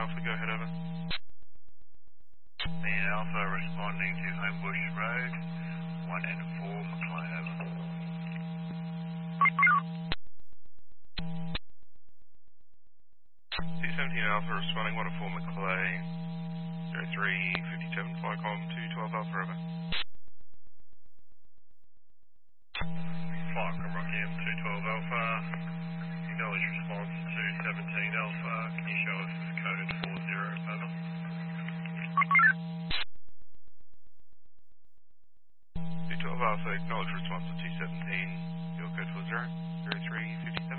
Alpha, go ahead, over. Main Alpha responding to Homebush Road, 1 and 4, McLean, over. 217 Alpha responding 1 and 4 McLean, 0357, Flycom 212 Alpha, over. Flycom Rocky M212 Alpha, acknowledge response to 17 Alpha, can you show us this code 40, over? 212 Alpha, acknowledge response to 217.